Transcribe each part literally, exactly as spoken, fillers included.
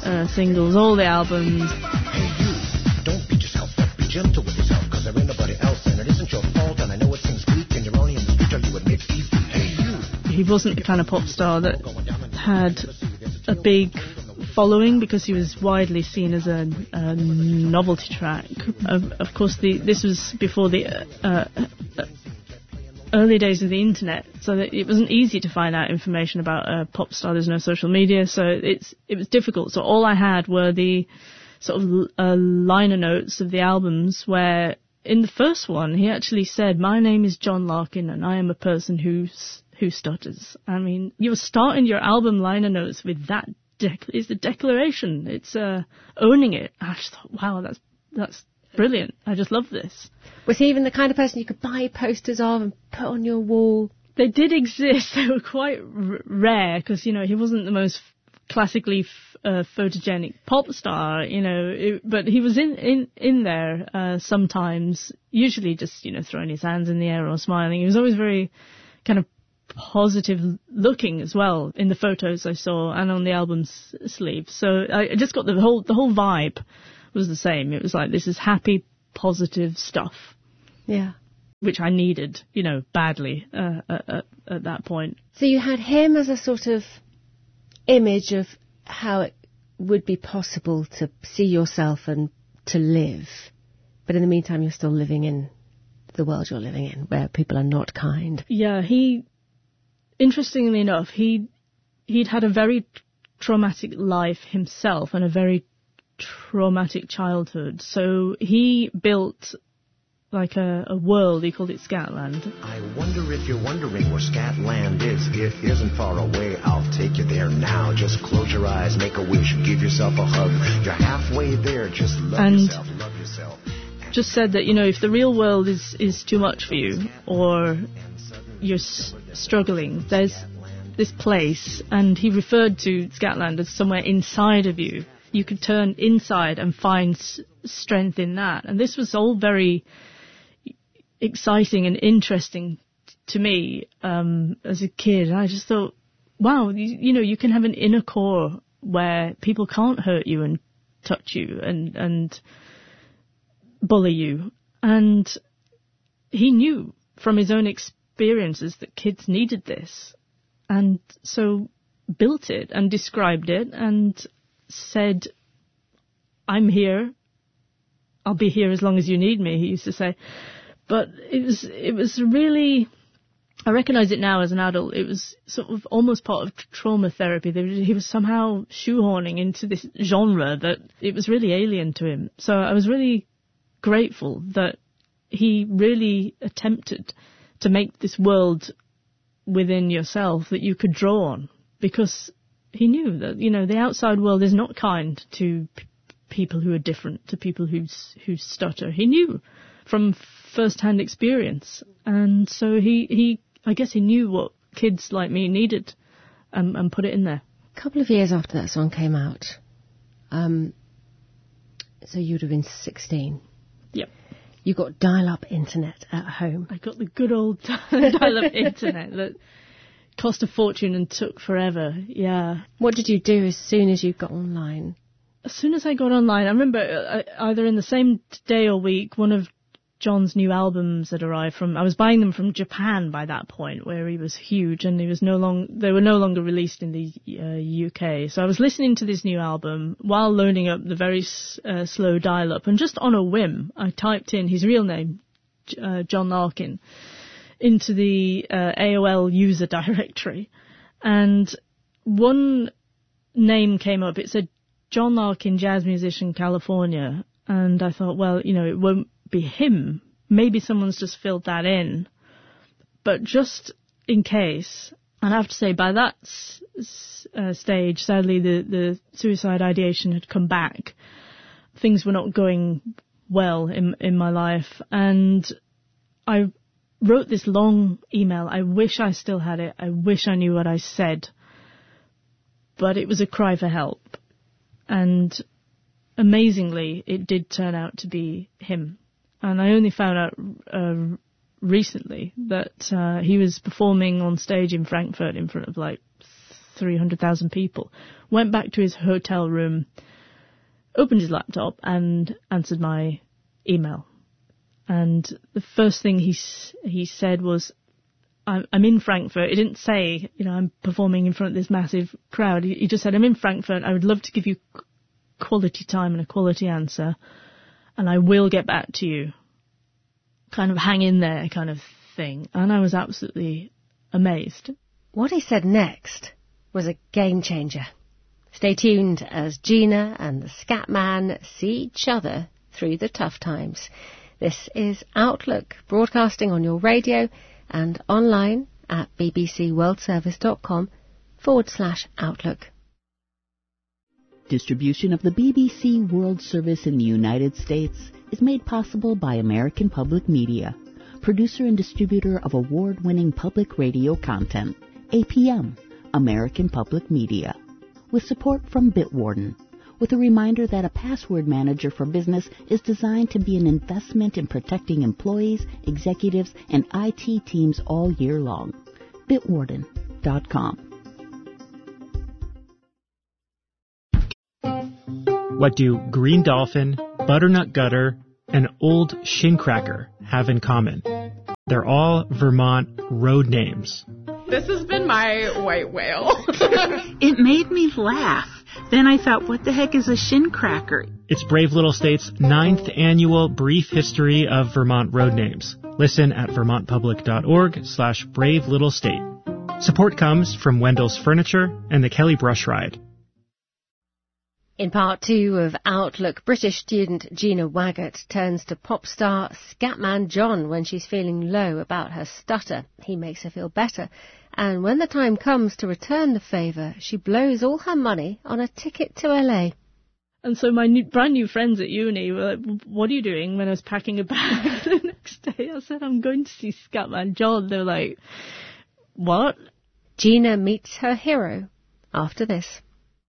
uh, singles, all the albums. Hey you, don't beat yourself up, be gentle with yourself, cause there ain't nobody else, and it isn't your fault, and I know it seems weak, and you're only in the street, or you admit easy. Hey you. He wasn't the kind of pop star that had a big following because he was widely seen as a, a novelty track. Of, of course, the, this was before the uh, uh, early days of the internet, so that it wasn't easy to find out information about a pop star. There's no social media, so it's it was difficult. So all I had were the sort of uh, liner notes of the albums, where in the first one he actually said, "My name is John Larkin, and I am a person who's who stutters." I mean, you're starting your album liner notes with that. Dec- it's a declaration. It's uh, owning it. I just thought, wow, that's that's brilliant. I just love this. Was he even the kind of person you could buy posters of and put on your wall? They did exist. They were quite r- rare because, you know, he wasn't the most classically f- uh, photogenic pop star, you know, it, but he was in, in, in there uh, sometimes, usually just, you know, throwing his hands in the air or smiling. He was always very kind of positive looking as well in the photos I saw and on the album's sleeve. So I just got the whole the whole vibe was the same. It was like, this is happy, positive stuff. Yeah. Which I needed, you know, badly uh, at, at, at that point. So you had him as a sort of image of how it would be possible to see yourself and to live. But in the meantime, you're still living in the world you're living in, where people are not kind. Yeah, he... Interestingly enough, he he'd had a very traumatic life himself and a very traumatic childhood. So he built like a, a world. He called it Scatland. I wonder if you're wondering where Scatland is. It isn't far away. I'll take you there now. Just close your eyes, make a wish, give yourself a hug. You're halfway there. Just love and yourself. Love yourself. Just said that, you know, if the real world is is too much for you, or you're s- struggling, there's this place, and he referred to Scatland as somewhere inside of you. You could turn inside and find s- strength in that. And this was all very exciting and interesting t- to me um, as a kid. I just thought, wow, you, you know, you can have an inner core where people can't hurt you and touch you and, and bully you. And he knew from his own experience experiences that kids needed this, and so built it and described it and said, I'm here, I'll be here as long as you need me, he used to say. But it was it was really, I recognise it now as an adult, it was sort of almost part of trauma therapy. He was somehow shoehorning into this genre that it was really alien to him. So I was really grateful that he really attempted to make this world within yourself that you could draw on, because he knew that, you know, the outside world is not kind to p- people who are different, to people who who stutter. He knew from first-hand experience, and so he, he I guess he knew what kids like me needed, um, and put it in there. A couple of years after that song came out, um, so you'd have been sixteen. Yep. You got dial-up internet at home. I got the good old dial-up internet that cost a fortune and took forever. Yeah. What did you do as soon as you got online? As soon as I got online, I remember uh, either in the same day or week, one of John's new albums had arrived from, I was buying them from Japan by that point, where he was huge, and he was no long, they were no longer released in the uh, U K. So I was listening to this new album while loading up the very uh, slow dial-up, and just on a whim, I typed in his real name, uh, John Larkin, into the uh, A O L user directory, and one name came up. It said John Larkin, jazz musician, California, and I thought, well, you know, it won't be him. Maybe someone's just filled that in. But just in case, and I have to say, by that s- uh, stage, sadly, the, the suicide ideation had come back. Things were not going well in in my life, and I wrote this long email. I wish I still had it. I wish I knew what I said. But it was a cry for help. And amazingly, it did turn out to be him. And I only found out uh, recently that uh, he was performing on stage in Frankfurt in front of like three hundred thousand people, went back to his hotel room, opened his laptop and answered my email. And the first thing he he said was, I'm, I'm in Frankfurt. He didn't say, you know, I'm performing in front of this massive crowd. He, he just said, I'm in Frankfurt. I would love to give you quality time and a quality answer, and I will get back to you. Kind of hang in there kind of thing. And I was absolutely amazed. What he said next was a game changer. Stay tuned as Gina and the Scatman see each other through the tough times. This is Outlook, broadcasting on your radio and online at bbcworldservice.com forward slash Outlook. Distribution of the B B C World Service in the United States is made possible by American Public Media, producer and distributor of award-winning public radio content. A P M, American Public Media, with support from Bitwarden, with a reminder that a password manager for business is designed to be an investment in protecting employees, executives, and I T teams all year long. Bitwarden dot com. What do Green Dolphin, Butternut Gutter, and Old Shincracker have in common? They're all Vermont road names. This has been my white whale. It made me laugh. Then I thought, what the heck is a shincracker? It's Brave Little State's ninth annual Brief History of Vermont Road Names. Listen at vermontpublic.org slash brave little state. Support comes from Wendell's Furniture and the Kelly Brush Ride. In part two of Outlook, British student Gina Waggett turns to pop star Scatman John when she's feeling low about her stutter. He makes her feel better. And when the time comes to return the favour, she blows all her money on a ticket to L A. And so my new, brand new friends at uni were like, what are you doing? When I was packing a bag the next day, I said, I'm going to see Scatman John. They were like, what? Gina meets her hero after this.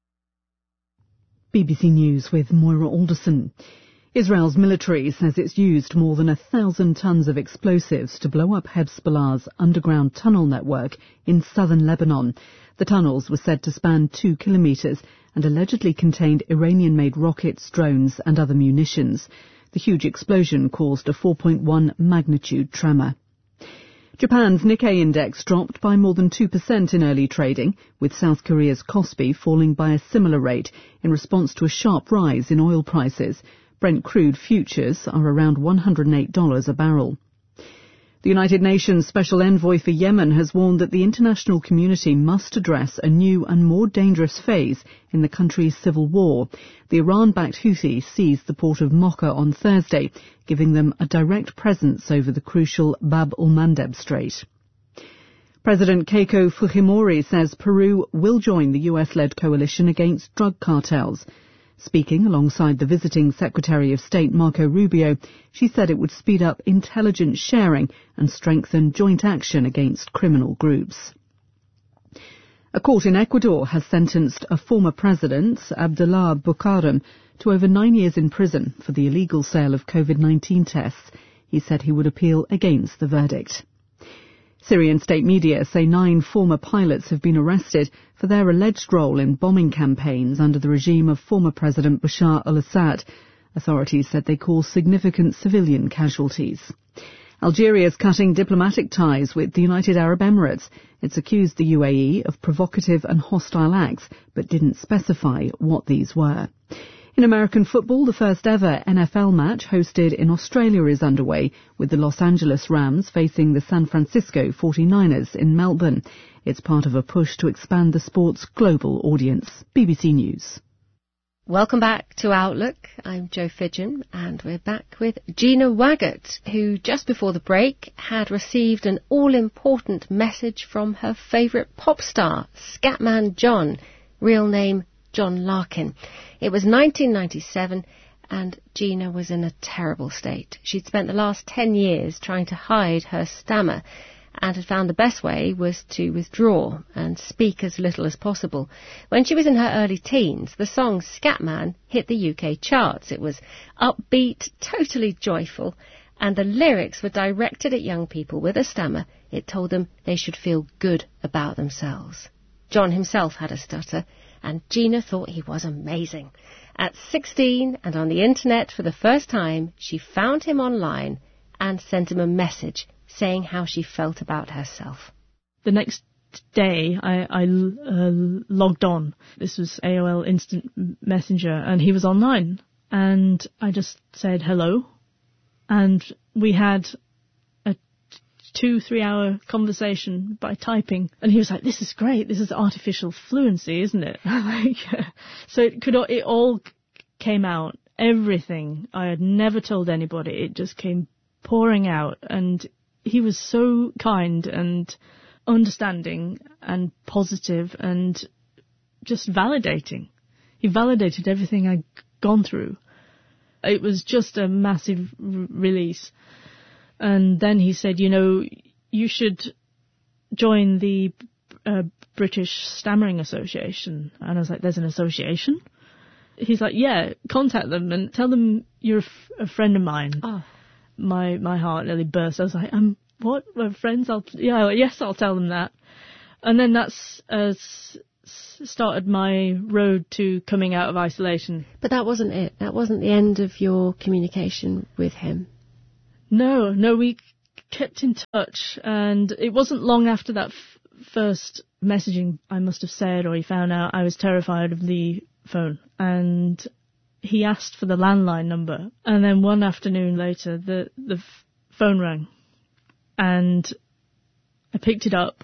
B B C News with Moira Alderson. Israel's military says it's used more than a thousand tons of explosives to blow up Hezbollah's underground tunnel network in southern Lebanon. The tunnels were said to span two kilometres and allegedly contained Iranian-made rockets, drones and other munitions. The huge explosion caused a four point one magnitude tremor. Japan's Nikkei index dropped by more than two percent in early trading, with South Korea's Kospi falling by a similar rate in response to a sharp rise in oil prices. Brent crude futures are around one hundred eight dollars a barrel. The United Nations Special Envoy for Yemen has warned that the international community must address a new and more dangerous phase in the country's civil war. The Iran-backed Houthis seized the port of Mocha on Thursday, giving them a direct presence over the crucial Bab el-Mandeb Strait. President Keiko Fujimori says Peru will join the U S-led coalition against drug cartels. Speaking alongside the visiting Secretary of State Marco Rubio, she said it would speed up intelligence sharing and strengthen joint action against criminal groups. A court in Ecuador has sentenced a former president, Abdullah Bucaram, to over nine years in prison for the illegal sale of COVID nineteen tests. He said he would appeal against the verdict. Syrian state media say nine former pilots have been arrested for their alleged role in bombing campaigns under the regime of former President Bashar al-Assad. Authorities said they caused significant civilian casualties. Algeria is cutting diplomatic ties with the United Arab Emirates. It's accused the U A E of provocative and hostile acts, but didn't specify what these were. In American football, the first ever N F L match hosted in Australia is underway, with the Los Angeles Rams facing the San Francisco forty-niners in Melbourne. It's part of a push to expand the sport's global audience. B B C News. Welcome back to Outlook. I'm Jo Fidgen, and we're back with Gina Waggett, who just before the break had received an all-important message from her favourite pop star, Scatman John, real name John Larkin. It was nineteen ninety-seven, and Gina was in a terrible state. She'd spent the last ten years trying to hide her stammer, and had found the best way was to withdraw and speak as little as possible. When she was in her early teens, the song Scatman hit the U K charts. It was upbeat, totally joyful, and the lyrics were directed at young people with a stammer. It told them they should feel good about themselves. John himself had a stutter, and Gina thought he was amazing. At sixteen, and on the internet for the first time, she found him online and sent him a message saying how she felt about herself. The next day, I, I uh, logged on. This was A O L Instant Messenger, and he was online. And I just said hello. And we had a two, three-hour conversation by typing. And he was like, this is great. This is artificial fluency, isn't it? Like, so it could it all came out. Everything I had never told anybody. It just came pouring out. And he was so kind and understanding and positive and just validating. He validated everything I'd gone through. It was just a massive r- release. And then he said, you know, you should join the uh, British Stammering Association. And I was like, there's an association? He's like, yeah, contact them and tell them you're a, f- a friend of mine. Oh. My my heart nearly burst. I was like, um, what? We're friends? I'll, yeah, yes, I'll tell them that. And then that's uh, s- started my road to coming out of isolation. But that wasn't it. That wasn't the end of your communication with him. No, no, we kept in touch, and it wasn't long after that f- first messaging I must have said, or he found out, I was terrified of the phone, and he asked for the landline number, and then one afternoon later, the, the f- phone rang, and I picked it up,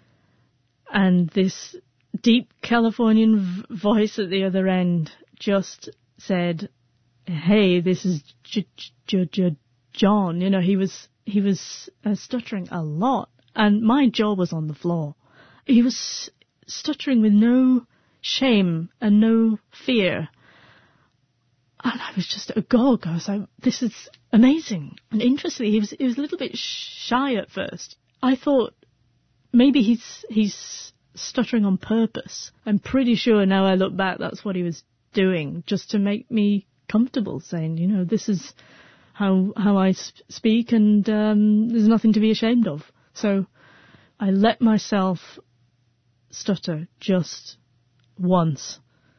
and this deep Californian v- voice at the other end just said, hey, this is J- J- J- John. You know, he was, he was uh, stuttering a lot, and my jaw was on the floor. He was stuttering with no shame and no fear. And I was just agog. I was like, this is amazing. And interestingly, he was, he was a little bit shy at first. I thought maybe he's, he's stuttering on purpose. I'm pretty sure now I look back, that's what he was doing, just to make me comfortable, saying, you know, this is how, how I sp- speak, and um, there's nothing to be ashamed of. So I let myself stutter just once.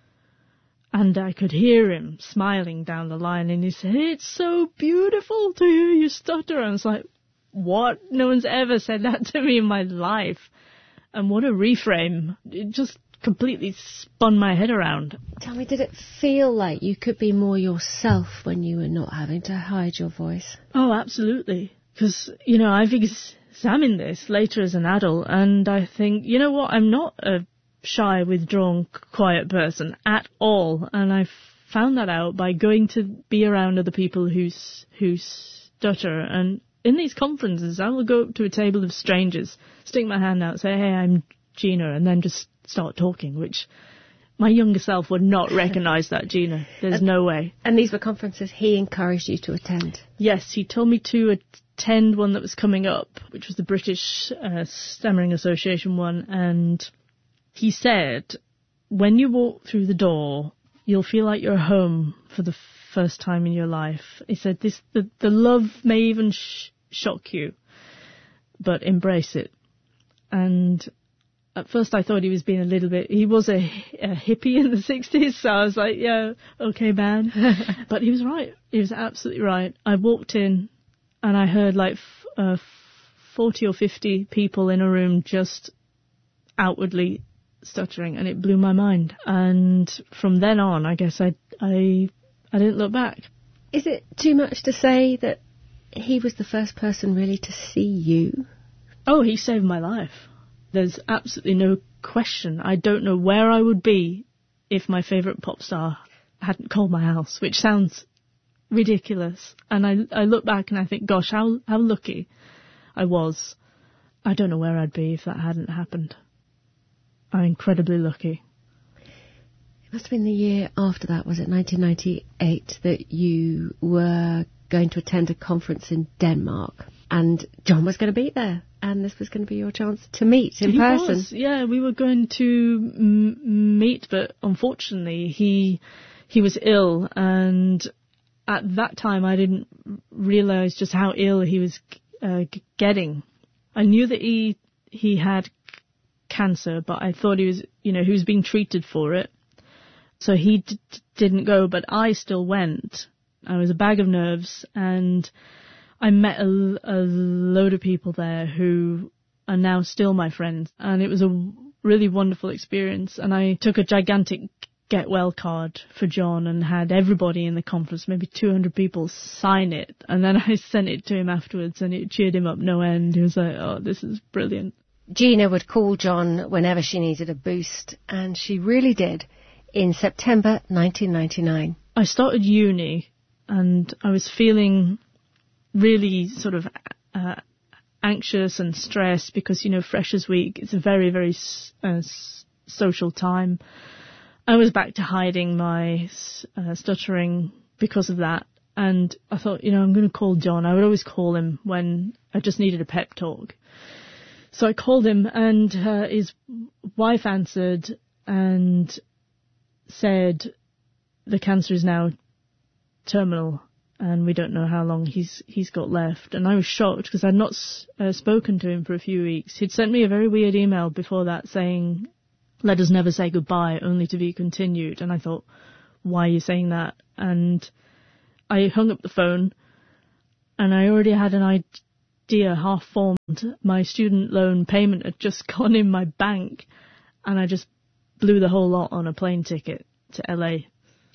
And I could hear him smiling down the line, and he said, it's so beautiful to hear you stutter. And I was like, what? No one's ever said that to me in my life. And what a reframe. It just completely spun my head around. Tell me, did it feel like you could be more yourself when you were not having to hide your voice? Oh, absolutely. Because, you know, I've examined this later as an adult, and I think, you know what, I'm not a shy, withdrawn, quiet person at all, and I found that out by going to be around other people who who stutter. And in these conferences, I will go up to a table of strangers, stick my hand out, say, hey, I'm Gina, and then just start talking, which my younger self would not recognise that, Gina. There's and, no way. And these were conferences he encouraged you to attend? Yes, he told me to attend one that was coming up, which was the British uh, Stammering Association one, and he said, when you walk through the door, you'll feel like you're home for the first time in your life. He said, "This the, the love may even sh- shock you, but embrace it." And at first I thought he was being a little bit, he was a, a hippie in the sixties, so I was like, yeah, okay, man. But he was right. He was absolutely right. I walked in and I heard like f- uh, forty or fifty people in a room just outwardly stuttering, and it blew my mind. And from then on, I guess I I I didn't look back. Is it too much to say that he was the first person really to see you? Oh, he saved my life. There's absolutely no question. I don't know where I would be if my favourite pop star hadn't called my house, which sounds ridiculous. And I I look back and I think, gosh, how how lucky I was. I don't know where I'd be if that hadn't happened. I'm incredibly lucky. It must have been the year after that, was it nineteen ninety-eight, that you were going to attend a conference in Denmark, and John was going to be there, and this was going to be your chance to meet in he person. Was, yeah, we were going to m- meet, but unfortunately he he was ill, and at that time I didn't realise just how ill he was uh, getting. I knew that he he had cancer, but I thought he was, you know, he was being treated for it. So he d- didn't go, but I still went. I was a bag of nerves, and I met a, a load of people there who are now still my friends, and it was a really wonderful experience. And I took a gigantic get well card for John and had everybody in the conference, maybe two hundred people, sign it, and then I sent it to him afterwards, and it cheered him up no end. He was like, oh, this is brilliant. Gina would call John whenever she needed a boost, and she really did in September nineteen ninety-nine. I started uni, and I was feeling really sort of uh, anxious and stressed because, you know, Freshers' Week, it's a very, very uh, social time. I was back to hiding my uh, stuttering because of that. And I thought, you know, I'm going to call John. I would always call him when I just needed a pep talk. So I called him, and uh, his wife answered and said, the cancer is now terminal and we don't know how long he's he's got left. And I was shocked because I'd not uh, spoken to him for a few weeks. He'd sent me a very weird email before that saying, let us never say goodbye, only to be continued. And I thought, why are you saying that? And I hung up the phone, and I already had an idea half formed. My student loan payment had just gone in my bank, and I just blew the whole lot on a plane ticket to L A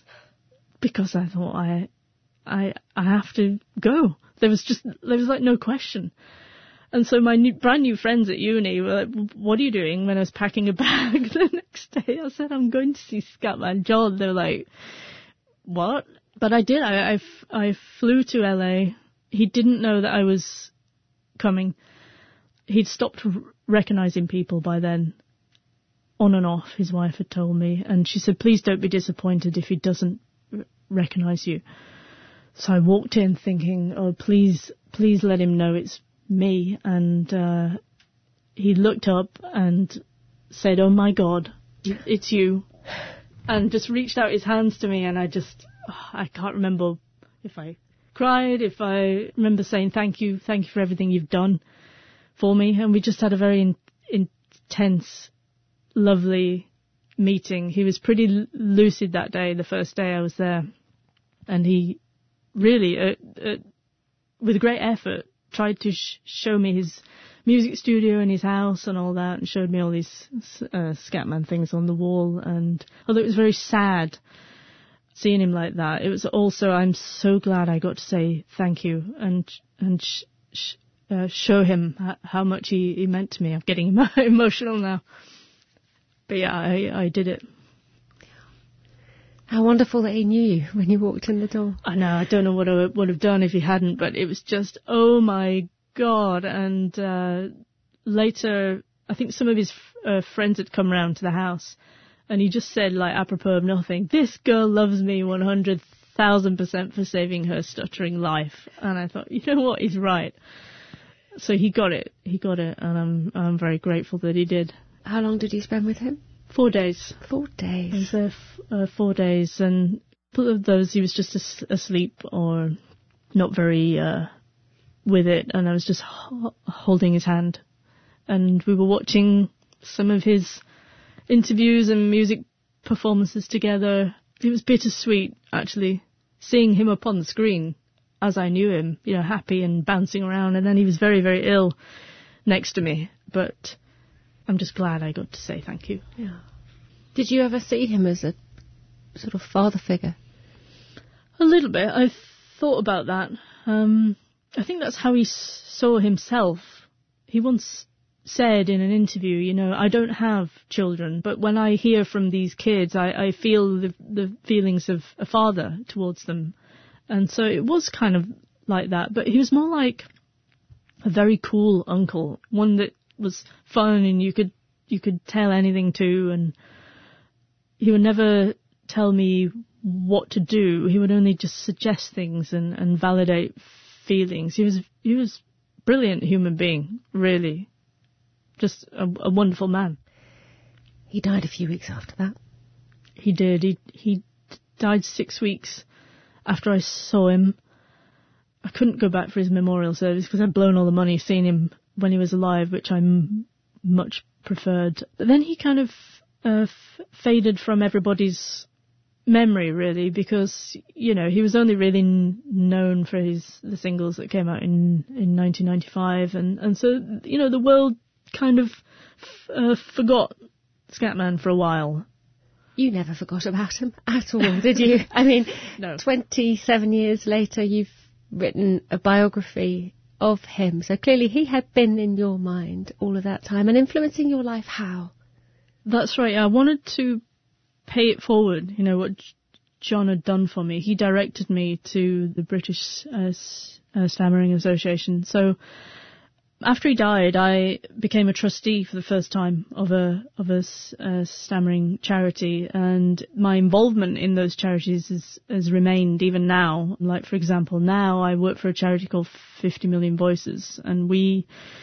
because I thought I, I, I have to go. There was just, there was like no question. And so my new, brand new friends at uni were like, what are you doing? When I was packing a bag the next day, I said, I'm going to see Scatman John. They were like, what? But I did. I, I, I flew to L A. He didn't know that I was coming. He'd stopped r- recognizing people by then, on and off, his wife had told me. And she said, please don't be disappointed if he doesn't r- recognize you. So I walked in thinking, oh, please, please let him know it's me. And uh, he looked up and said, oh my God, it's you. And just reached out his hands to me, and I just, oh, I can't remember if I cried, if I remember saying thank you, thank you for everything you've done for me. And we just had a very in, intense, lovely meeting. He was pretty l- lucid that day, the first day I was there. And he really, uh, uh, with great effort, tried to sh- show me his music studio and his house and all that, and showed me all these uh, Scatman things on the wall. And although it was very sad seeing him like that, it was also, I'm so glad I got to say thank you and and sh- sh- uh, show him h- how much he, he meant to me. I'm getting emo- emotional now. But yeah, I, I did it. How wonderful that he knew you when you walked in the door. I know, I don't know what I would have done if he hadn't, but it was just, oh my God. And uh, later, I think some of his uh, friends had come round to the house, and he just said, like, apropos of nothing, this girl loves me one hundred thousand percent for saving her stuttering life. And I thought, you know what, he's right. So he got it, he got it, and I'm I'm very grateful that he did. How long did you spend with him? Four days. Four days. He was there f- uh, four days, and of those he was just as- asleep or not very uh, with it, and I was just ho- holding his hand. And we were watching some of his interviews and music performances together. It was bittersweet, actually, seeing him up on the screen as I knew him, you know, happy and bouncing around, and then he was very, very ill next to me. But I'm just glad I got to say thank you. Yeah. Did you ever see him as a sort of father figure? A little bit. I thought about that. Um, I think that's how he s- saw himself. He once said in an interview, you know, I don't have children, but when I hear from these kids, I, I feel the, the feelings of a father towards them. And so it was kind of like that. But he was more like a very cool uncle, one that was fun and you could you could tell anything to, and he would never tell me what to do. He would only just suggest things and, and validate feelings. He was he was a brilliant human being, really. Just a, a wonderful man. He died a few weeks after that. He did. He he died six weeks after I saw him. I couldn't go back for his memorial service because I'd blown all the money seeing him when he was alive, which I m- much preferred. But then he kind of uh, f- faded from everybody's memory, really, because, you know, he was only really n- known for his the singles that came out in, in nineteen ninety-five, and, and so, you know, the world kind of f- uh, forgot Scatman for a while. You never forgot about him at all, did you? I mean, no. twenty-seven years later, you've written a biography of him, so clearly he had been in your mind all of that time and influencing your life. How? That's right. I wanted to pay it forward, you know, what John had done for me. He directed me to the British uh, uh, Stammering Association. So after he died, I became a trustee for the first time of a of a uh, stammering charity, and my involvement in those charities has, has remained even now. Like, for example, now I work for a charity called fifty million Voices, and we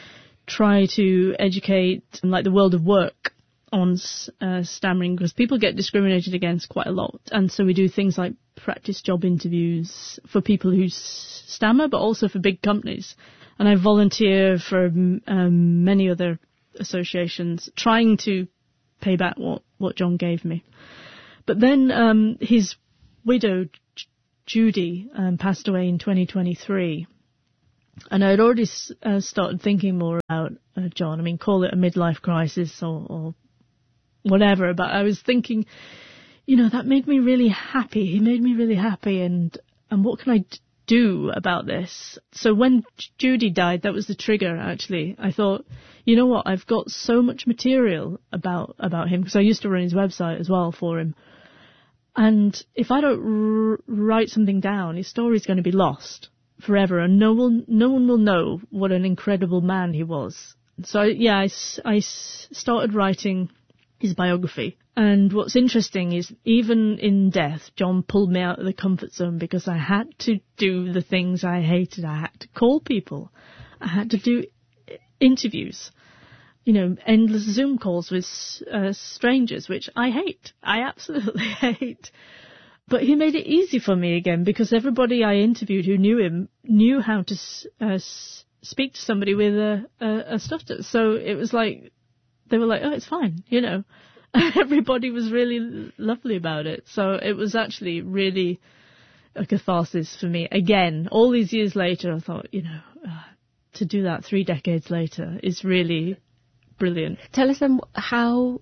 try to educate, like, the world of work on uh, stammering, because people get discriminated against quite a lot, and so we do things like practice job interviews for people who s- stammer, but also for big companies. And I volunteer for um, many other associations, trying to pay back what, what John gave me. But then um, his widow, J- Judy, um, passed away in twenty twenty-three. And I had already uh, started thinking more about uh, John. I mean, call it a midlife crisis or, or whatever, but I was thinking, you know, that made me really happy. He made me really happy, and and what can I d- do about this? So when Judy died, that was the trigger, actually. I thought, you know what, I've got so much material about about him, because I used to run his website as well for him. And if I don't r- write something down, his story's going to be lost forever, and no one, no one will know what an incredible man he was. So, yeah, I, I started writing his biography. And what's interesting is, even in death, John pulled me out of the comfort zone, because I had to do the things I hated. I had to call people. I had to do interviews. You know, endless Zoom calls with uh, strangers, which I hate. I absolutely hate. But he made it easy for me again, because everybody I interviewed who knew him knew how to uh, speak to somebody with a, a, a stutter. So it was like, they were like, oh, it's fine, you know. Everybody was really lovely about it. So it was actually really a catharsis for me. Again, all these years later, I thought, you know, uh, to do that three decades later is really brilliant. Tell us then how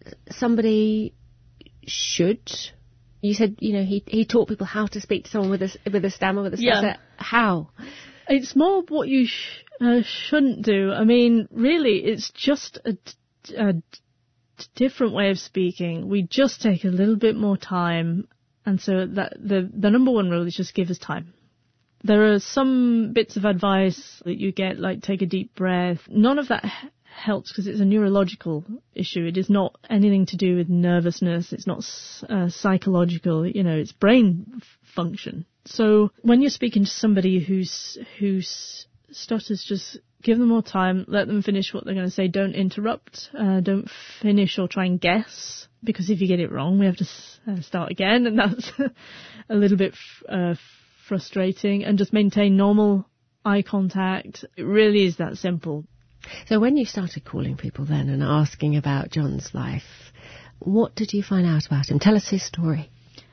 somebody should... You said, you know, he he taught people how to speak to someone with a, with a stammer, with a stutter. Yeah. How? It's more what you sh- uh, shouldn't do. I mean, really, it's just a, a different way of speaking. We just take a little bit more time, and so that the the number one rule is just give us time. There are some bits of advice that you get, like take a deep breath. None of that h- helps, because it's a neurological issue. It is not anything to do with nervousness. It's not uh, psychological. You know, it's brain f- function. So when you're speaking to somebody who's who's stutters, just give them more time. Let them finish what they're going to say. Don't interrupt. Uh, don't finish or try and guess, because if you get it wrong, we have to s- uh, start again, and that's a little bit f- uh, frustrating. And just maintain normal eye contact. It really is that simple. So when you started calling people then and asking about John's life, what did you find out about him? Tell us his story.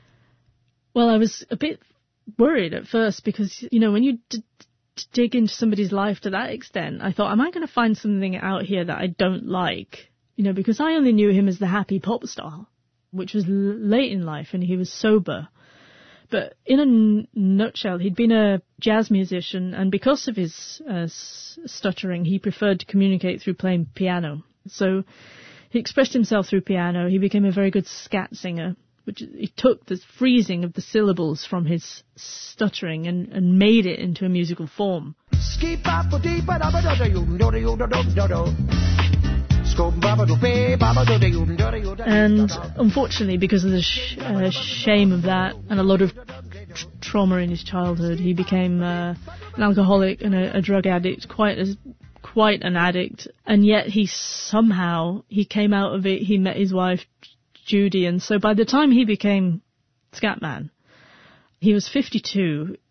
Well, I was a bit worried at first, because, you know, when you d- d- dig into somebody's life to that extent, I thought, am I going to find something out here that I don't like? You know, because I only knew him as the happy pop star, which was l- late in life, and he was sober. But in a n- nutshell, he'd been a jazz musician, and because of his uh, s- stuttering, he preferred to communicate through playing piano. So he expressed himself through piano. He became a very good scat singer, which he took the freezing of the syllables from his stuttering and, and made it into a musical form. And unfortunately, because of the sh- uh, shame of that and a lot of tr- trauma in his childhood, he became uh, an alcoholic and a, a drug addict, quite as quite an addict. And yet he somehow he came out of it. He met his wife Judy, and so by the time he became Scatman, he was fifty-two.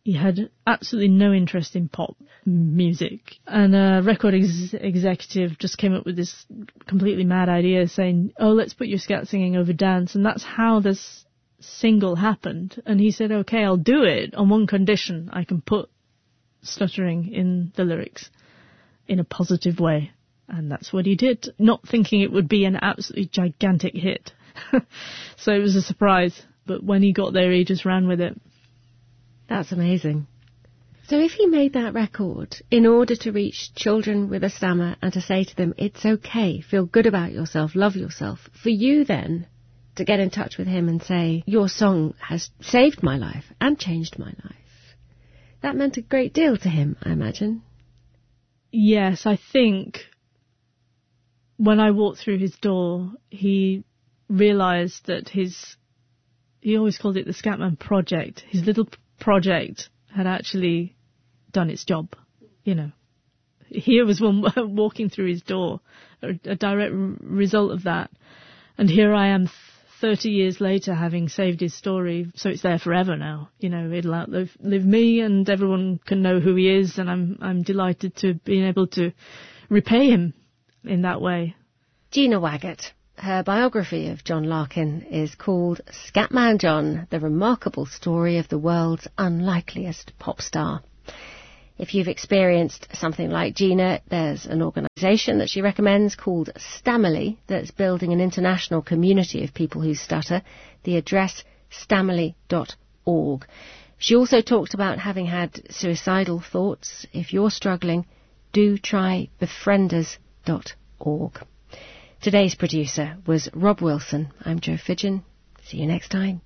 He had absolutely no interest in pop music. And a record ex- executive just came up with this completely mad idea saying, oh, let's put your scat singing over dance. And that's how this single happened. And he said, okay, I'll do it on one condition. I can put stuttering in the lyrics in a positive way. And that's what he did, not thinking it would be an absolutely gigantic hit. So it was a surprise. But when he got there, he just ran with it. That's amazing. So if he made that record in order to reach children with a stammer and to say to them, it's okay, feel good about yourself, love yourself, for you then to get in touch with him and say, your song has saved my life and changed my life, that meant a great deal to him, I imagine. Yes, I think when I walked through his door, he realised that his, he always called it the Scatman Project, his little project had actually done its job, you know. Here was one walking through his door, a, a direct r- result of that. And here I am thirty years later having saved his story, so it's there forever now. You know, it'll outlive live me and everyone can know who he is, and I'm I'm delighted to be able to repay him in that way. Gina Waggett. Her biography of John Larkin is called Scatman John, the remarkable story of the world's unlikeliest pop star. If you've experienced something like Gina, there's an organisation that she recommends called Stammerly that's building an international community of people who stutter. The address, stammerly dot org. She also talked about having had suicidal thoughts. If you're struggling, do try befrienders dot org. Today's producer was Rob Wilson. I'm Jo Fidgen. See you next time.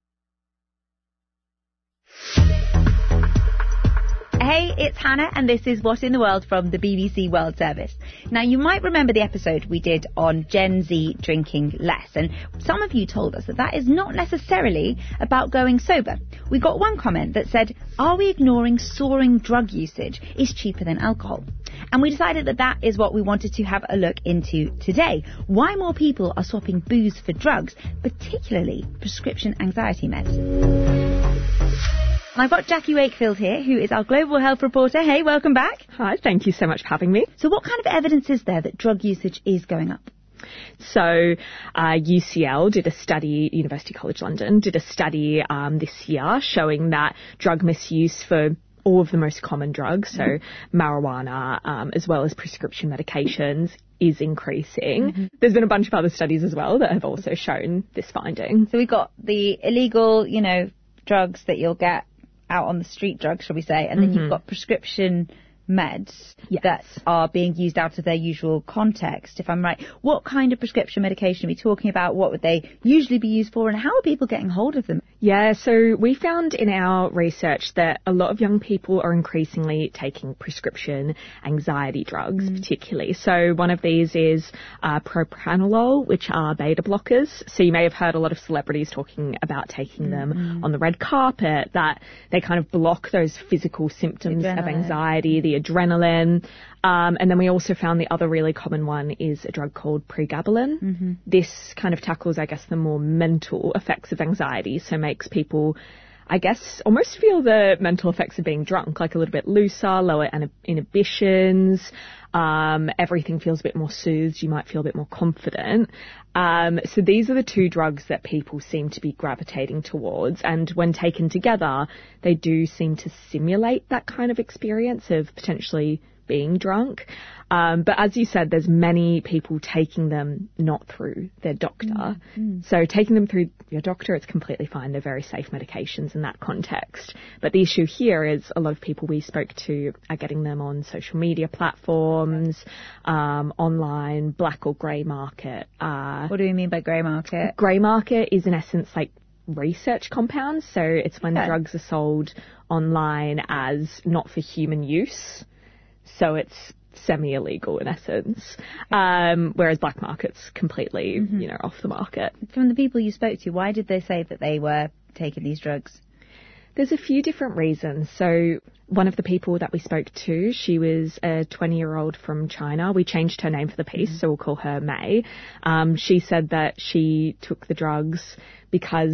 Hey, it's Hannah, and this is What in the World from the B B C World Service. Now, you might remember the episode we did on Gen Z drinking less, and some of you told us that that is not necessarily about going sober. We got one comment that said, are we ignoring soaring drug usage is cheaper than alcohol? And we decided that that is what we wanted to have a look into today. Why more people are swapping booze for drugs, particularly prescription anxiety meds. And I've got Jackie Wakefield here, who is our global health reporter. Hey, welcome back. Hi, thank you so much for having me. So what kind of evidence is there that drug usage is going up? So uh, U C L did a study, University College London, did a study um, this year showing that drug misuse for all of the most common drugs, so mm-hmm. marijuana, um, as well as prescription medications, is increasing. Mm-hmm. There's been a bunch of other studies as well that have also shown this finding. So we've got the illegal, you know, drugs that you'll get out on the street, drugs, shall we say, and then mm-hmm. you've got prescription meds yes. that are being used out of their usual context, if I'm right. What kind of prescription medication are we talking about? What would they usually be used for, and how are people getting hold of them? Yeah, so we found in our research that a lot of young people are increasingly taking prescription anxiety drugs, mm. particularly. So one of these is uh, propranolol, which are beta blockers. So you may have heard a lot of celebrities talking about taking mm-hmm. them on the red carpet, that they kind of block those physical symptoms adrenaline. of anxiety, the adrenaline. Um, and then we also found the other really common one is a drug called pregabalin. Mm-hmm. This kind of tackles, I guess, the more mental effects of anxiety, so makes people, I guess, almost feel the mental effects of being drunk, like a little bit looser, lower inhibitions. Um, everything feels a bit more soothed. You might feel a bit more confident. Um, so these are the two drugs that people seem to be gravitating towards. And when taken together, they do seem to simulate that kind of experience of potentially being drunk. Um, but as you said, there's many people taking them not through their doctor. Mm-hmm. So taking them through your doctor, it's completely fine. They're very safe medications in that context. But the issue here is a lot of people we spoke to are getting them on social media platforms, um, online, black or grey market. Uh, what do you mean by grey market? Grey market is in essence like research compounds. So it's when okay. drugs are sold online as not for human use. So it's semi-illegal in essence, um, whereas black market's completely, mm-hmm. you know, off the market. From the people you spoke to, why did they say that they were taking these drugs? There's a few different reasons. So one of the people that we spoke to, she was a twenty-year-old from China. We changed her name for the piece, mm-hmm. so we'll call her May. Um, she said that she took the drugs because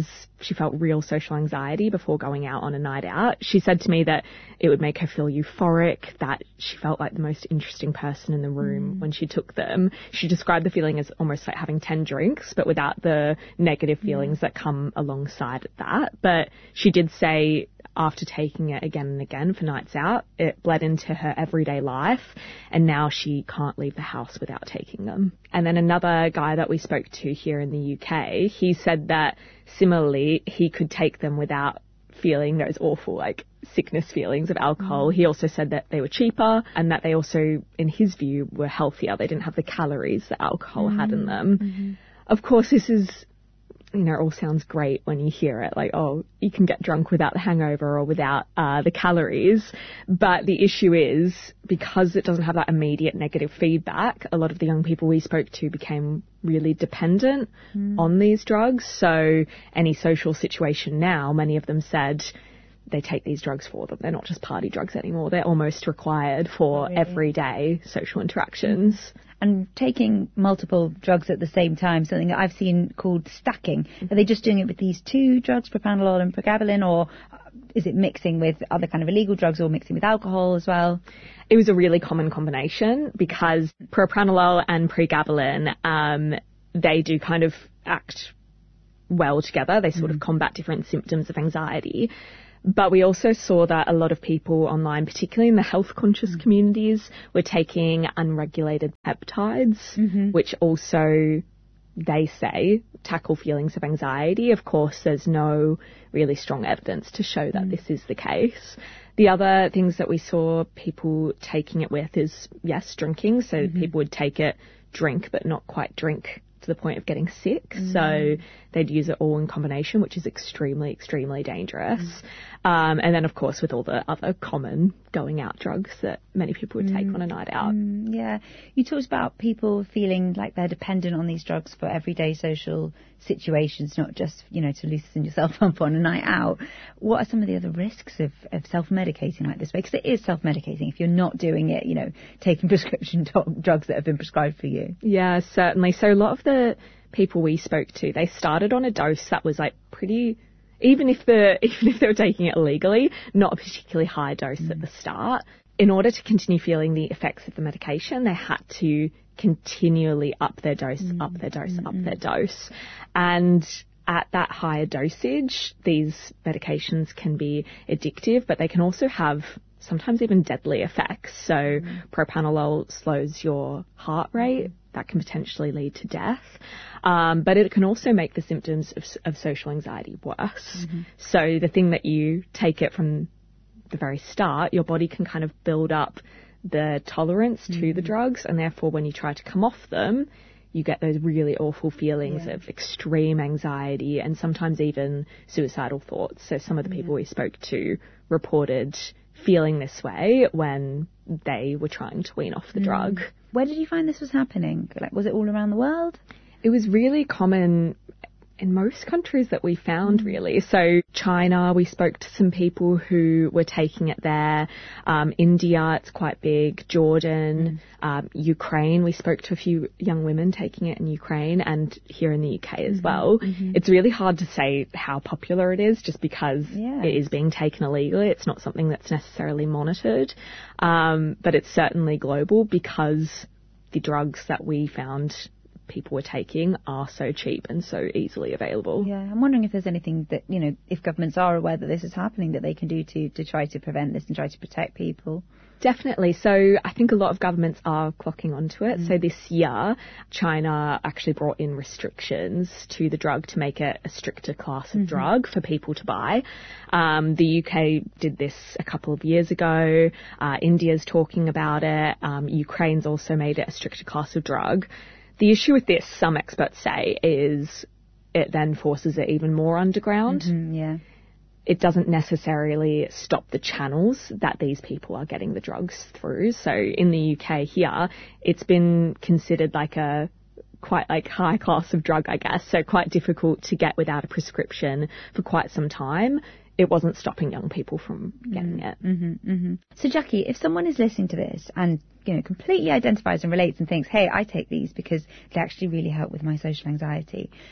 she felt real social anxiety before going out on a night out. She said to me that it would make her feel euphoric, that she felt like the most interesting person in the room mm. when she took them. She described the feeling as almost like having ten drinks, but without the negative feelings yeah. that come alongside that. But she did say after taking it again and again for nights out, it bled into her everyday life, and now she can't leave the house without taking them. And then another guy that we spoke to here in the U K, he said that similarly he could take them without feeling those awful like sickness feelings of alcohol. Mm. He also said that they were cheaper and that they also, in his view, were healthier. They didn't have the calories that alcohol mm. had in them. Mm-hmm. Of course, this is, you know, it all sounds great when you hear it, like, oh, you can get drunk without the hangover or without uh, the calories. But the issue is, because it doesn't have that immediate negative feedback, a lot of the young people we spoke to became really dependent mm. on these drugs. So any social situation now, many of them said they take these drugs for them. They're not just party drugs anymore. They're almost required for really? everyday social interactions. And taking multiple drugs at the same time, something that I've seen called stacking. Are they just doing it with these two drugs, propranolol and pregabalin, or is it mixing with other kind of illegal drugs or mixing with alcohol as well? It was a really common combination because propranolol and pregabalin, um, they do kind of act well together. They sort mm. of combat different symptoms of anxiety. But we also saw that a lot of people online, particularly in the health conscious mm-hmm. communities, were taking unregulated peptides, mm-hmm. which also, they say, tackle feelings of anxiety. Of course, there's no really strong evidence to show that mm-hmm. this is the case. The other things that we saw people taking it with is, yes, drinking. So mm-hmm. people would take it, drink, but not quite drink to the point of getting sick. Mm. So they'd use it all in combination, which is extremely, extremely dangerous. Mm. Um, and then, of course, with all the other common going out drugs that many people would take mm. on a night out. Mm, yeah. You talked about people feeling like they're dependent on these drugs for everyday social situations, not just, you know, to loosen yourself up on a night out. What are some of the other risks of, of self-medicating like this way? Because it is self-medicating if you're not doing it, you know, taking prescription do- drugs that have been prescribed for you. Yeah, certainly. So a lot of the people we spoke to, they started on a dose that was like pretty, even if the even if they were taking it illegally, not a particularly high dose mm. at the start. In order to continue feeling the effects of the medication, they had to continually up their dose, mm. up their dose, mm. up their dose. And at that higher dosage, these medications can be addictive, but they can also have sometimes even deadly effects. So mm. propranolol slows your heart rate. That can potentially lead to death. Um, but it can also make the symptoms of, of social anxiety worse. Mm-hmm. So the thing that you take it from the very start, your body can kind of build up the tolerance mm-hmm. to the drugs, and therefore when you try to come off them, you get those really awful feelings yeah. of extreme anxiety and sometimes even suicidal thoughts. So some of the people yeah. we spoke to reported feeling this way when they were trying to wean off the mm. drug. Where did you find this was happening? Like, was it all around the world? It was really common in most countries that we found, mm. really. So China, we spoke to some people who were taking it there. Um, India, it's quite big. Jordan, mm. um, Ukraine, we spoke to a few young women taking it in Ukraine, and here in the U K as mm-hmm. well. Mm-hmm. It's really hard to say how popular it is just because yeah. it is being taken illegally. It's not something that's necessarily monitored. Um, but it's certainly global because the drugs that we found people were taking are so cheap and so easily available. Yeah, I'm wondering if there's anything that, you know, if governments are aware that this is happening, that they can do to, to try to prevent this and try to protect people. Definitely. So I think a lot of governments are clocking onto it. Mm. So this year, China actually brought in restrictions to the drug to make it a stricter class of mm-hmm. drug for people to buy. Um, the U K did this a couple of years ago. Uh, India's talking about it. Um, Ukraine's also made it a stricter class of drug. The issue with this, some experts say, is it then forces it even more underground. Mm-hmm, yeah. It doesn't necessarily stop the channels that these people are getting the drugs through. So in the U K here, it's been considered like a quite like high class of drug, I guess. So quite difficult to get without a prescription for quite some time. It wasn't stopping young people from getting mm-hmm, it. Mm-hmm, mm-hmm. So Jackie, if someone is listening to this and, you know, completely identifies and relates and thinks, hey, I take these because they actually really help with my social anxiety,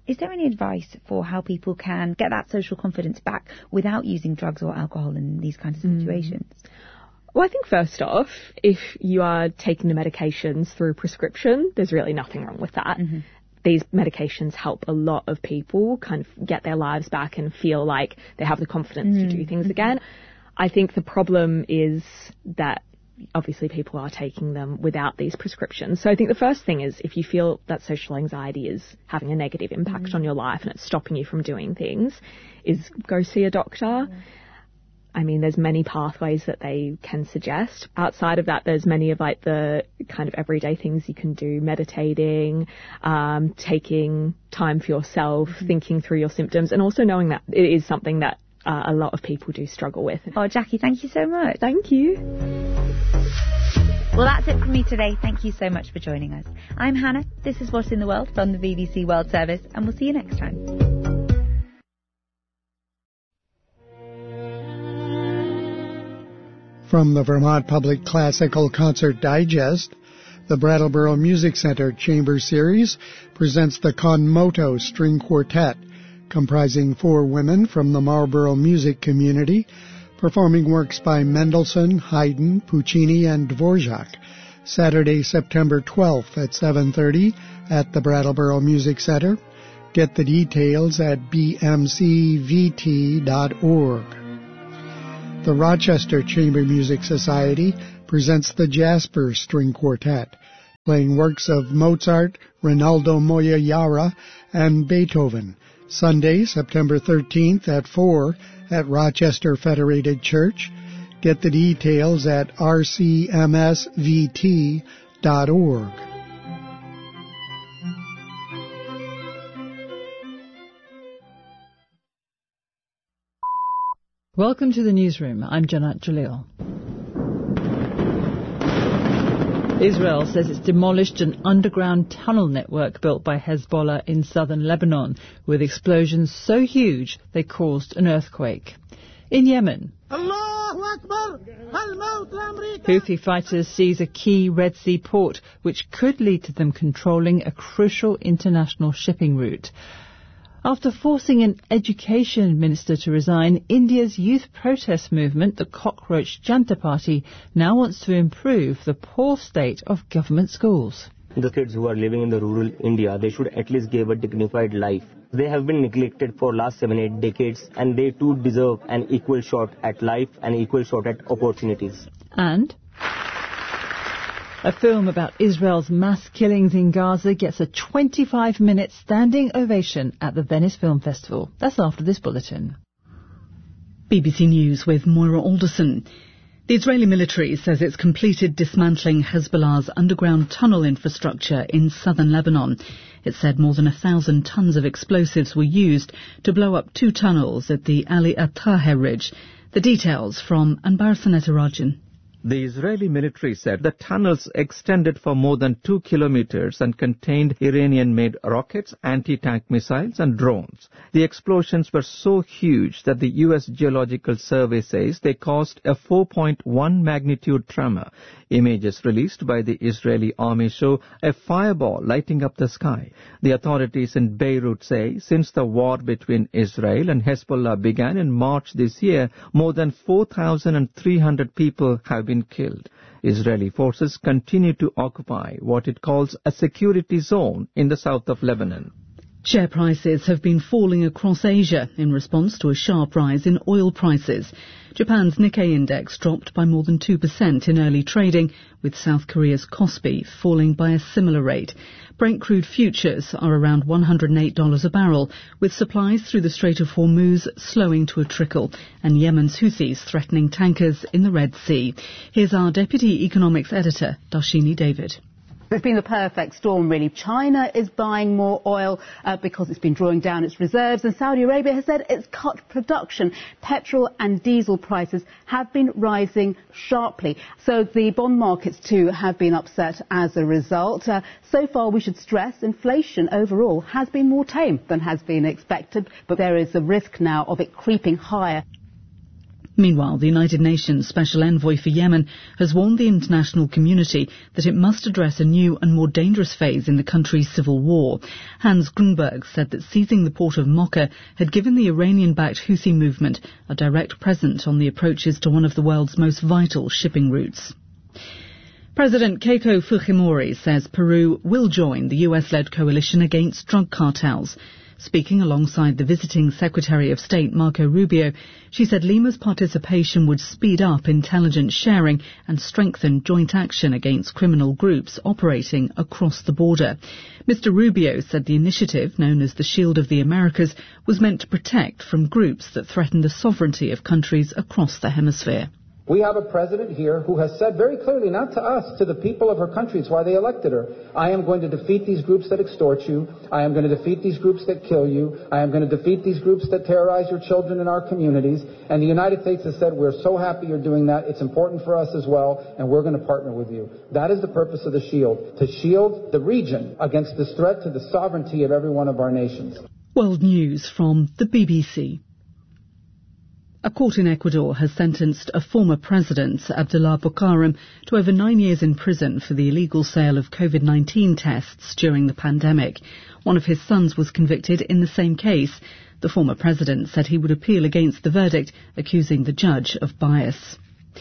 Is there any advice for how people can get that social confidence back without using drugs or alcohol in these kinds of situations? Mm. Well, I think first off, if you are taking the medications through prescription, there's really nothing wrong with that. Mm-hmm. These medications help a lot of people kind of get their lives back and feel like they have the confidence mm-hmm. to do things again. I think the problem is that obviously people are taking them without these prescriptions. So I think the first thing is if you feel that social anxiety is having a negative impact mm-hmm. on your life and it's stopping you from doing things, is go see a doctor. Mm-hmm. I mean, there's many pathways that they can suggest. Outside of that, there's many of like the kind of everyday things you can do, meditating, um, taking time for yourself, mm-hmm. thinking through your symptoms, and also knowing that it is something that uh, a lot of people do struggle with. Oh, Jackie, thank you so much. Thank you. Well, that's it from me today. Thank you so much for joining us. I'm Hannah. This is What's in the World from the B B C World Service, and we'll see you next time. From the Vermont Public Classical Concert Digest, the Brattleboro Music Center Chamber Series presents the Konmoto String Quartet, comprising four women from the Marlborough music community, performing works by Mendelssohn, Haydn, Puccini, and Dvorak, Saturday, September twelfth at seven thirty at the Brattleboro Music Center. Get the details at b m c v t dot org. The Rochester Chamber Music Society presents the Jasper String Quartet, playing works of Mozart, Rinaldo Moya-Yara, and Beethoven, Sunday, September thirteenth at four at Rochester Federated Church. Get the details at r c m s v t dot org. Welcome to the newsroom. I'm Janat Jalil. Israel says it's demolished an underground tunnel network built by Hezbollah in southern Lebanon, with explosions so huge they caused an earthquake. In Yemen, Houthi fighters seize a key Red Sea port, which could lead to them controlling a crucial international shipping route. After forcing an education minister to resign, India's youth protest movement, the Cockroach Janta Party, now wants to improve the poor state of government schools. The kids who are living in the rural India, they should at least give a dignified life. They have been neglected for last seven, eight decades, and they too deserve an equal shot at life and equal shot at opportunities. And a film about Israel's mass killings in Gaza gets a twenty-five minute standing ovation at the Venice Film Festival. That's after this bulletin. B B C News with Moira Alderson. The Israeli military says it's completed dismantling Hezbollah's underground tunnel infrastructure in southern Lebanon. It said more than a thousand tons of explosives were used to blow up two tunnels at the Ali Ataher Ridge. The details from Anbar Sanetarajan. The Israeli military said the tunnels extended for more than two kilometers and contained Iranian-made rockets, anti-tank missiles and drones. The explosions were so huge that the U S Geological Survey says they caused a four point one magnitude tremor. Images released by the Israeli army show a fireball lighting up the sky. The authorities in Beirut say since the war between Israel and Hezbollah began in March this year, more than four thousand three hundred people have been killed. Israeli forces continue to occupy what it calls a security zone in the south of Lebanon. Share prices have been falling across Asia in response to a sharp rise in oil prices. Japan's Nikkei index dropped by more than two percent in early trading, with South Korea's Kospi falling by a similar rate. Brent crude futures are around one hundred eight dollars a barrel, with supplies through the Strait of Hormuz slowing to a trickle, and Yemen's Houthis threatening tankers in the Red Sea. Here's our Deputy Economics Editor, Darshini David. It's been the perfect storm, really. China is buying more oil uh, because it's been drawing down its reserves, and Saudi Arabia has said it's cut production. Petrol and diesel prices have been rising sharply. So the bond markets, too, have been upset as a result. Uh, so far, we should stress inflation overall has been more tame than has been expected, but there is a risk now of it creeping higher. Meanwhile, the United Nations Special Envoy for Yemen has warned the international community that it must address a new and more dangerous phase in the country's civil war. Hans Grunberg said that seizing the port of Mocha had given the Iranian-backed Houthi movement a direct presence on the approaches to one of the world's most vital shipping routes. President Keiko Fujimori says Peru will join the U S-led coalition against drug cartels. Speaking alongside the visiting Secretary of State Marco Rubio, she said Lima's participation would speed up intelligence sharing and strengthen joint action against criminal groups operating across the border. Mister Rubio said the initiative, known as the Shield of the Americas, was meant to protect from groups that threaten the sovereignty of countries across the hemisphere. We have a president here who has said very clearly, not to us, to the people of her country, it's why they elected her, I am going to defeat these groups that extort you. I am going to defeat these groups that kill you. I am going to defeat these groups that terrorize your children in our communities. And the United States has said, we're so happy you're doing that. It's important for us as well, and we're going to partner with you. That is the purpose of the SHIELD, to shield the region against this threat to the sovereignty of every one of our nations. World News from the B B C. A court in Ecuador has sentenced a former president, Abdullah Bucaram, to over nine years in prison for the illegal sale of COVID nineteen tests during the pandemic. One of his sons was convicted in the same case. The former president said he would appeal against the verdict, accusing the judge of bias.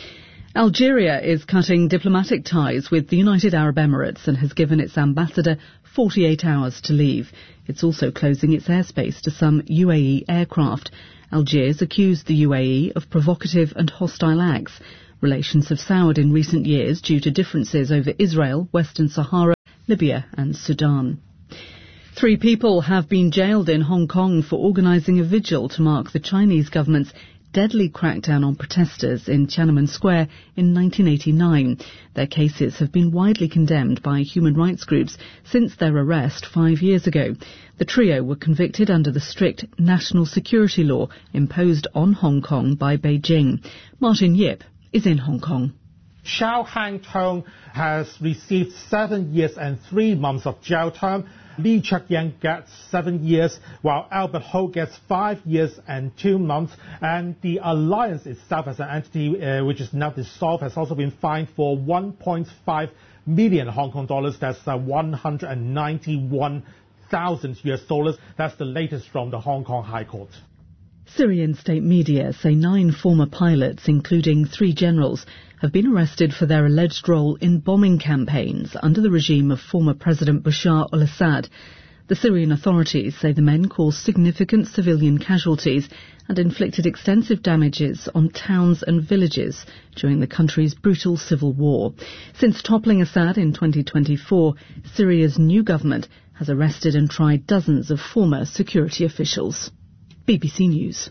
Algeria is cutting diplomatic ties with the United Arab Emirates and has given its ambassador forty-eight hours to leave. It's also closing its airspace to some U A E aircraft. Algiers accused the U A E of provocative and hostile acts. Relations have soured in recent years due to differences over Israel, Western Sahara, Libya and Sudan. Three people have been jailed in Hong Kong for organising a vigil to mark the Chinese government's deadly crackdown on protesters in Tiananmen Square in nineteen eighty-nine. Their cases have been widely condemned by human rights groups since their arrest five years ago. The trio were convicted under the strict national security law imposed on Hong Kong by Beijing. Martin Yip is in Hong Kong. Xiao Hangtong has received seven years and three months of jail term. Li Cheuk-yang gets seven years, while Albert Ho gets five years and two months. And the alliance itself as an entity, uh, which is now dissolved, has also been fined for one point five million Hong Kong dollars. That's uh, one hundred ninety-one thousand U S dollars. That's the latest from the Hong Kong High Court. Syrian state media say nine former pilots, including three generals, have been arrested for their alleged role in bombing campaigns under the regime of former President Bashar al-Assad. The Syrian authorities say the men caused significant civilian casualties and inflicted extensive damages on towns and villages during the country's brutal civil war. Since toppling Assad in twenty twenty-four, Syria's new government has arrested and tried dozens of former security officials. B B C News.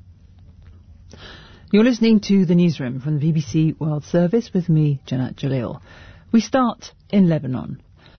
You're listening to the newsroom from the B B C World Service with me, Janat Jalil. We start in Lebanon.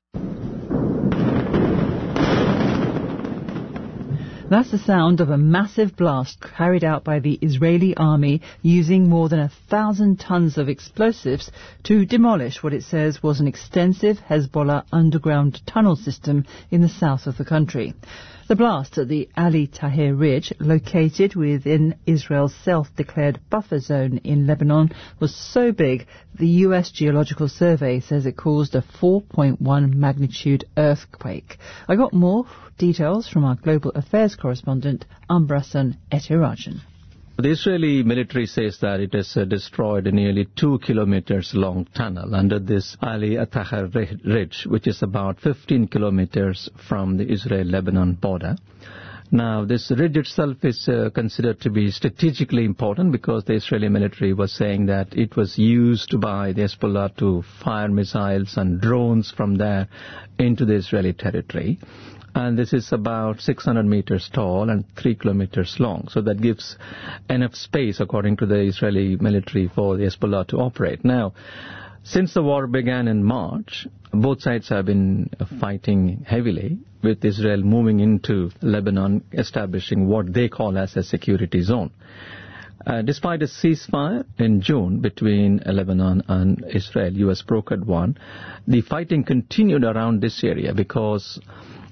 That's the sound of a massive blast carried out by the Israeli army using more than a thousand tons of explosives to demolish what it says was an extensive Hezbollah underground tunnel system in the south of the country. The blast at the Ali Tahrir Ridge, located within Israel's self-declared buffer zone in Lebanon, was so big the U S Geological Survey says it caused a four point one magnitude earthquake. I got more details from our global affairs correspondent, Ambrasan Etirajan. The Israeli military says that it has uh, destroyed a nearly two kilometers long tunnel under this Ali Tahrir Ridge, which is about fifteen kilometers from the Israel-Lebanon border. Now, this ridge itself is uh, considered to be strategically important because the Israeli military was saying that it was used by the Hezbollah to fire missiles and drones from there into the Israeli territory. And this is about six hundred meters tall and three kilometers long. So that gives enough space, according to the Israeli military, for the Hezbollah to operate. Now, since the war began in March, both sides have been fighting heavily, with Israel moving into Lebanon, establishing what they call as a security zone. Uh, despite a ceasefire in June between Lebanon and Israel, U S brokered one, the fighting continued around this area because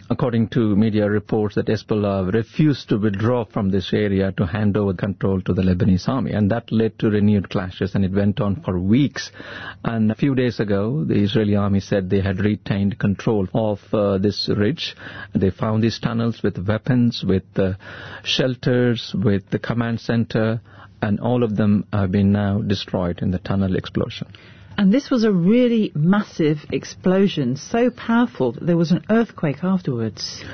according to media reports, that Hezbollah refused to withdraw from this area to hand over control to the Lebanese army, and that led to renewed clashes, and it went on for weeks. And a few days ago, the Israeli army said they had retained control of uh, this ridge. They found these tunnels with weapons, with uh, shelters, with the command center, and all of them have been now destroyed in the tunnel explosion. And this was a really massive explosion, so powerful that there was an earthquake afterwards.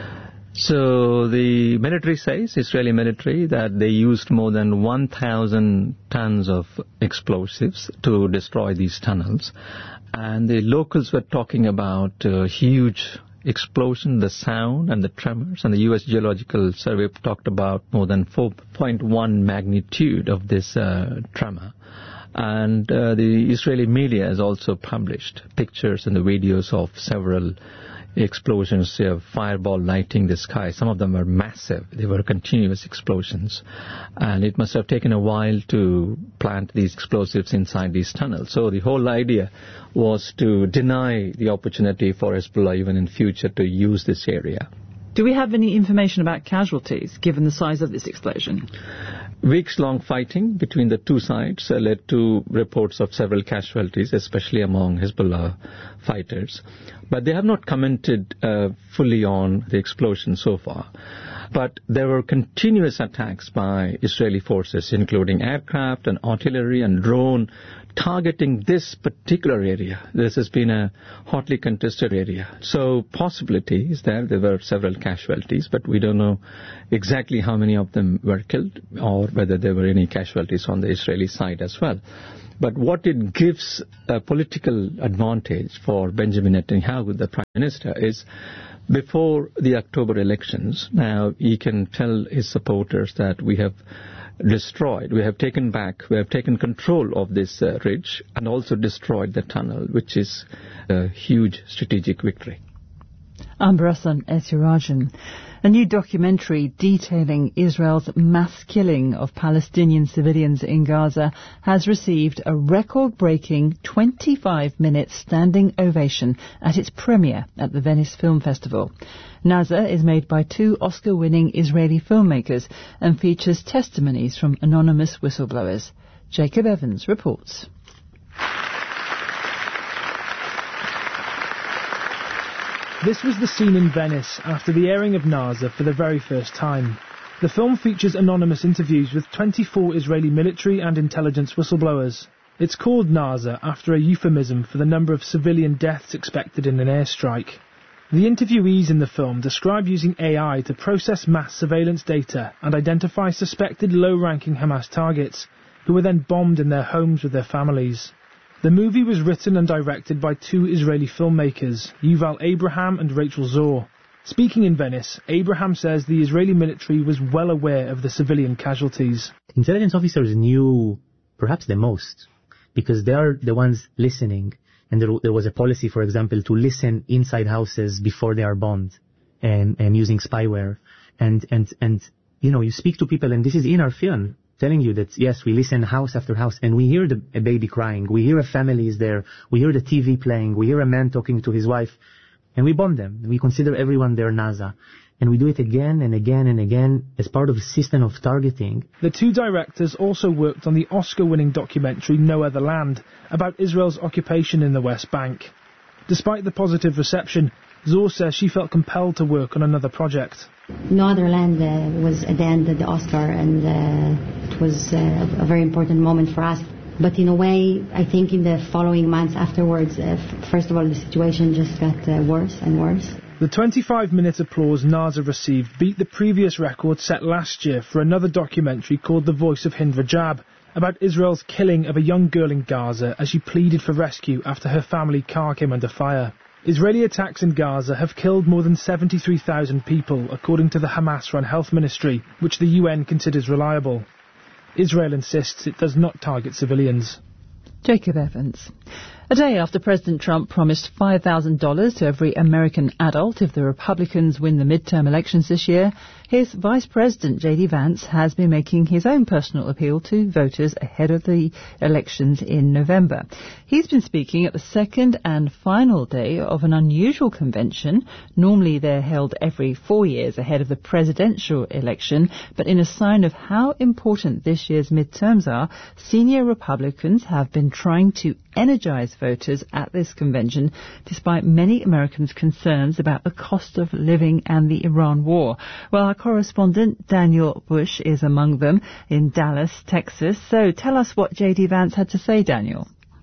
So the military says, Israeli military, that they used more than one thousand tons of explosives to destroy these tunnels. And the locals were talking about a huge explosion, the sound and the tremors. And the U S Geological Survey talked about more than four point one magnitude of this uh, tremor. And uh, the Israeli media has also published pictures and the videos of several explosions, uh, fireball lighting the sky. Some of them were massive. They were continuous explosions. And it must have taken a while to plant these explosives inside these tunnels. So the whole idea was to deny the opportunity for Hezbollah even in future to use this area. Do we have any information about casualties, given the size of this explosion? Weeks-long fighting between the two sides uh, led to reports of several casualties, especially among Hezbollah fighters. But they have not commented uh, fully on the explosion so far. But there were continuous attacks by Israeli forces, including aircraft and artillery and drone, targeting this particular area. This has been a hotly contested area. So possibility is there. There were several casualties, but we don't know exactly how many of them were killed or whether there were any casualties on the Israeli side as well. But what it gives a political advantage for Benjamin Netanyahu, the Prime Minister, is before the October elections, now he can tell his supporters that we have destroyed, we have taken back, we have taken control of this uh, ridge and also destroyed the tunnel, which is a huge strategic victory. Amber-Hassan Etirajan. A new documentary detailing Israel's mass killing of Palestinian civilians in Gaza has received a record-breaking twenty-five minute standing ovation at its premiere at the Venice Film Festival. Naza is made by two Oscar-winning Israeli filmmakers and features testimonies from anonymous whistleblowers. Jacob Evans reports. This was the scene in Venice after the airing of Naza for the very first time. The film features anonymous interviews with twenty-four Israeli military and intelligence whistleblowers. It's called Naza after a euphemism for the number of civilian deaths expected in an airstrike. The interviewees in the film describe using A I to process mass surveillance data and identify suspected low-ranking Hamas targets, who were then bombed in their homes with their families. The movie was written and directed by two Israeli filmmakers, Yuval Abraham and Rachel Zor. Speaking in Venice, Abraham says the Israeli military was well aware of the civilian casualties. Intelligence officers knew perhaps the most, because they are the ones listening. And there, there was a policy, for example, to listen inside houses before they are bombed and, and using spyware. And, and, and, you know, you speak to people, and this is in our film, telling you that, yes, we listen house after house, and we hear the, a baby crying, we hear a family is there, we hear the T V playing, we hear a man talking to his wife, and we bomb them. We consider everyone their Naza. And we do it again and again and again as part of a system of targeting. The two directors also worked on the Oscar-winning documentary No Other Land, about Israel's occupation in the West Bank. Despite the positive reception, Zor says she felt compelled to work on another project. No Other Land uh, was at the end of the Oscar, and uh, it was uh, a very important moment for us. But in a way, I think in the following months afterwards, uh, f- first of all, the situation just got uh, worse and worse. The twenty-five minute applause Naza received beat the previous record set last year for another documentary called The Voice of Hind Rajab, about Israel's killing of a young girl in Gaza as she pleaded for rescue after her family car came under fire. Israeli attacks in Gaza have killed more than seventy-three thousand people, according to the Hamas-run health ministry, which the U N considers reliable. Israel insists it does not target civilians. Jacob Evans. A day after President Trump promised five thousand dollars to every American adult if the Republicans win the midterm elections this year, his Vice President, J D Vance, has been making his own personal appeal to voters ahead of the elections in November. He's been speaking at the second and final day of an unusual convention. Normally they're held every four years ahead of the presidential election, but in a sign of how important this year's midterms are, senior Republicans have been trying to energize voters at this convention, despite many Americans' concerns about the cost of living and the Iran war. Well, our correspondent Daniel Bush is among them in Dallas, Texas. So tell us what J D Vance had to say, Daniel.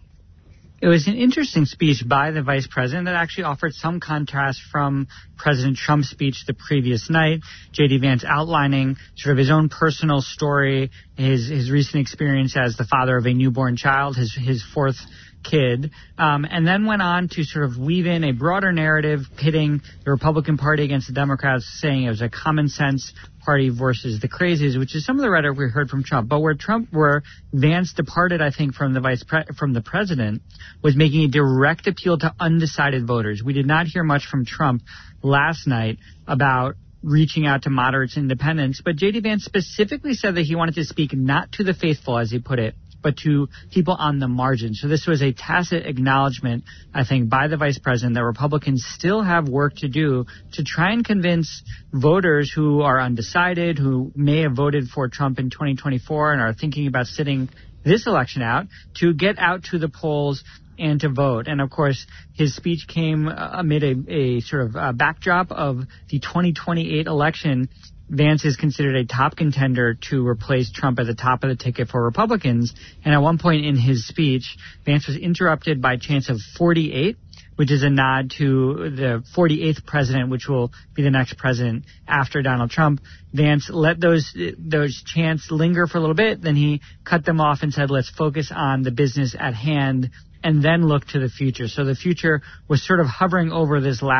It was an interesting speech by the vice president that actually offered some contrast from President Trump's speech the previous night. J D Vance outlining sort of his own personal story, his his recent experience as the father of a newborn child, his his fourth kid, um, and then went on to sort of weave in a broader narrative pitting the Republican Party against the Democrats, saying it was a common sense party versus the crazies, which is some of the rhetoric we heard from Trump. But where Trump, where Vance departed, I think, from the vice pre- from the president, was making a direct appeal to undecided voters. We did not hear much from Trump last night about reaching out to moderates and independents, but J D Vance specifically said that he wanted to speak not to the faithful, as he put it, but to people on the margin. So this was a tacit acknowledgement, I think, by the vice president that Republicans still have work to do to try and convince voters who are undecided, who may have voted for Trump in twenty twenty-four and are thinking about sitting this election out, to get out to the polls and to vote. And, of course, his speech came amid a, a sort of a backdrop of the twenty twenty-eight election. Vance is considered a top contender to replace Trump at the top of the ticket for Republicans. And at one point in his speech, Vance was interrupted by a chance of forty-eight, which is a nod to the forty-eighth president, which will be the next president after Donald Trump. Vance let those those chants linger for a little bit. Then he cut them off and said, let's focus on the business at hand and then look to the future. So the future was sort of hovering over this last